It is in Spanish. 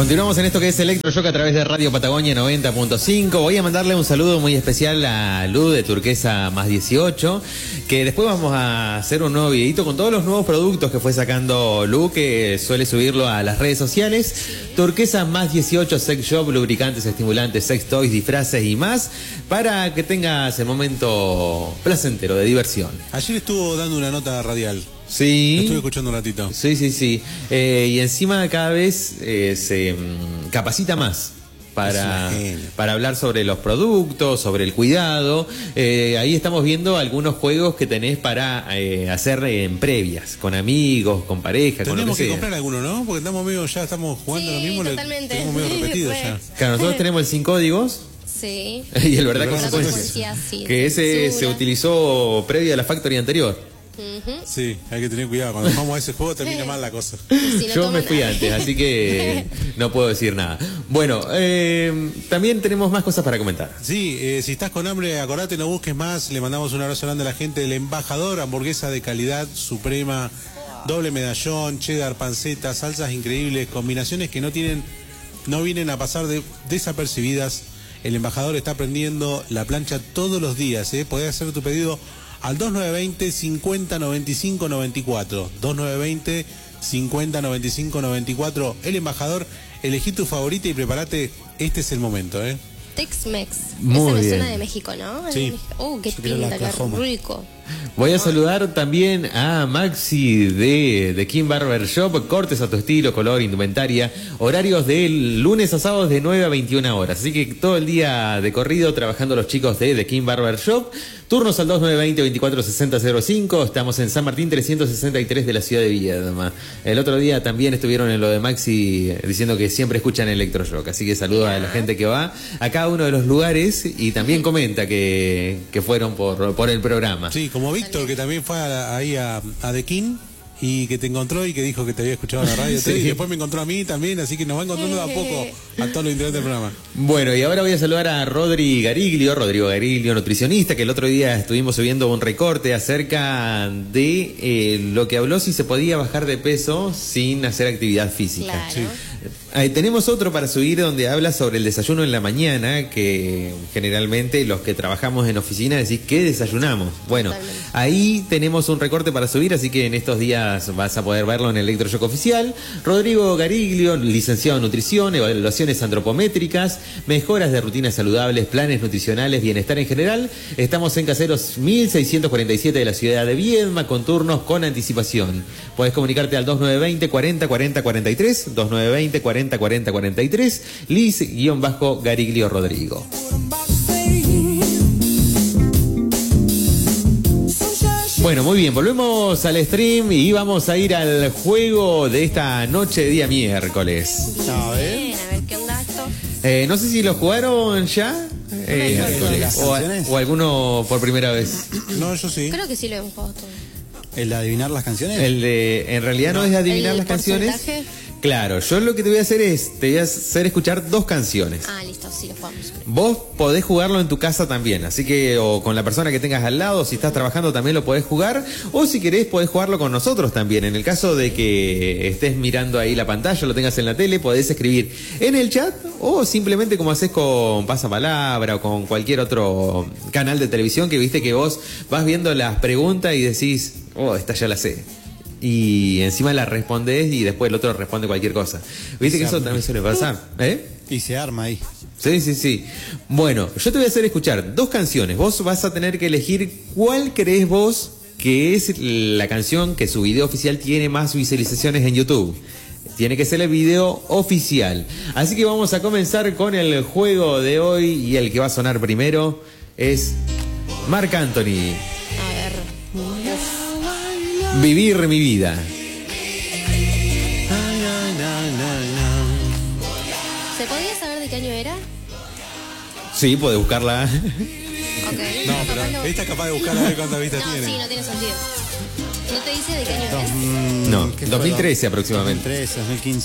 Continuamos en esto que es Electroshock a través de Radio Patagonia 90.5. Voy a mandarle un saludo muy especial a Lu de Turquesa más 18, que después vamos a hacer un nuevo videito con todos los nuevos productos que fue sacando Lu, que suele subirlo a las redes sociales. Turquesa más 18, sex shop, lubricantes, estimulantes, sex toys, disfraces y más, para que tengas el momento placentero de diversión. Ayer estuvo dando una nota radial. Sí. Estuve escuchando un ratito. Sí. Y encima cada vez se capacita más para hablar sobre los productos, sobre el cuidado. Ahí estamos viendo algunos juegos que tenés para hacer en previas, con amigos, con pareja, con lo que sea. Tenemos que comprar alguno, ¿no? Porque estamos jugando lo mismo, totalmente. Tenemos medio repetido ya. Claro, nosotros tenemos el sin códigos. Sí. Y el verdad consecuencia. Sí. Que ese se utilizó previo a la Factory anterior. Sí, hay que tener cuidado. Cuando jugamos a ese juego termina mal la cosa. Si no Yo me fui antes, así que no puedo decir nada. Bueno, también tenemos más cosas para comentar. Sí, si estás con hambre, acordate, no busques más. Le mandamos un abrazo grande a la gente del Embajador, hamburguesa de calidad suprema, doble medallón, cheddar, panceta, salsas increíbles, combinaciones que no vienen a pasar desapercibidas. El Embajador está prendiendo la plancha todos los días, Podés hacer tu pedido al 2920-5095-94. 2920-5095-94. El Embajador, elegí tu favorita y prepárate. Este es el momento, Tex-Mex. Muy Esa me bien. suena de México, ¿no? Sí. Qué pinta, qué rico. Voy a saludar también a Maxi de The King Barber Shop, cortes a tu estilo, color, indumentaria, horarios de lunes a sábados de 9 a 21 horas. Así que todo el día de corrido trabajando los chicos de The King Barber Shop. Turnos al 2920-246005. Estamos en San Martín 363 de la ciudad de Viedma. El otro día también estuvieron en lo de Maxi diciendo que siempre escuchan Electroshock. Así que saludo a la gente que va a cada uno de los lugares y también comenta que fueron por el programa. Sí, como Víctor, que también fue ahí a The King y que te encontró y que dijo que te había escuchado en la radio. Sí. Y después me encontró a mí también, así que nos va encontrando de a poco a todos los integrantes del programa. Bueno, y ahora voy a saludar a Rodrigo Gariglio, nutricionista, que el otro día estuvimos subiendo un recorte acerca de lo que habló si se podía bajar de peso sin hacer actividad física. Claro. Sí. Tenemos otro para subir donde habla sobre el desayuno en la mañana, que generalmente los que trabajamos en oficina decís, ¿qué desayunamos? Bueno, Totalmente. ahí tenemos un recorte para subir, así que en estos días vas a poder verlo en el Electroshock oficial. Rodrigo Gariglio, licenciado en nutrición, evaluaciones antropométricas, mejoras de rutinas saludables, planes nutricionales, bienestar en general. Estamos en Caseros 1647 de la ciudad de Viedma, con turnos con anticipación. Puedes comunicarte al 2920 40 40 43, 2920 40 40 43, Liz-Gariglio Rodrigo. Bueno, muy bien, volvemos al stream y vamos a ir al juego de esta noche de día miércoles. A ver qué onda esto. No sé si lo jugaron ya, o alguno por primera vez. No, yo sí. Creo que sí lo hemos jugado todo. ¿El de adivinar las canciones? En realidad no es de adivinar ¿El las canciones. porcentaje? Claro, yo lo que te voy a hacer es, te voy a hacer escuchar dos canciones. Ah, listo, sí lo jugamos. Vos podés jugarlo en tu casa también, así que o con la persona que tengas al lado, si estás trabajando también lo podés jugar, o si querés podés jugarlo con nosotros también. En el caso de que estés mirando ahí la pantalla, lo tengas en la tele, podés escribir en el chat o simplemente como haces con Pasapalabra o con cualquier otro canal de televisión que viste que vos vas viendo las preguntas y decís, esta ya la sé. Y encima la respondés y después el otro responde cualquier cosa. Viste que eso también suele pasar, Y se arma ahí. Sí. Bueno, yo te voy a hacer escuchar dos canciones. Vos vas a tener que elegir cuál creés vos que es la canción que su video oficial tiene más visualizaciones en YouTube. Tiene que ser el video oficial. Así que vamos a comenzar con el juego de hoy y el que va a sonar primero es Marc Anthony. A ver. Vivir mi vida. ¿Se podía saber de qué año era? Sí, podés buscarla. Ok. No, pero esta es capaz de buscar a ver cuántas vistas No, tiene. sí, no tiene sentido. ¿No te dice de qué año es? No, 2013 aproximadamente. 2013, 2015.